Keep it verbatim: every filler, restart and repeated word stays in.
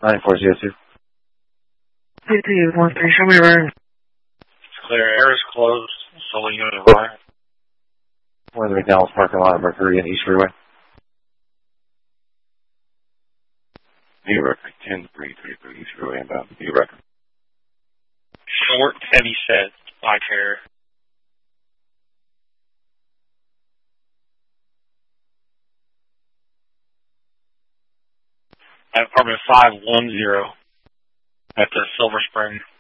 nine four zero two. P T one three, show me around. It's clear. Air is closed. Solo unit arrived. We're in the McDonald's parking lot of Mercury and East Freeway. New record, ten three three three, East Freeway inbound. New record. Short, heavy set, black hair. At apartment five one zero at the Silver Spring.